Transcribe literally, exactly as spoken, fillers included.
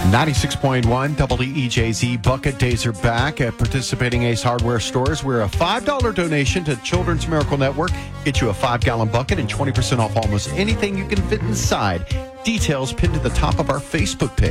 ninety-six point one W E J Z bucket days are back at participating Ace Hardware stores, where a five dollars donation to Children's Miracle Network gets you a five-gallon bucket and twenty percent off almost anything you can fit inside. Details pinned to the top of our Facebook page.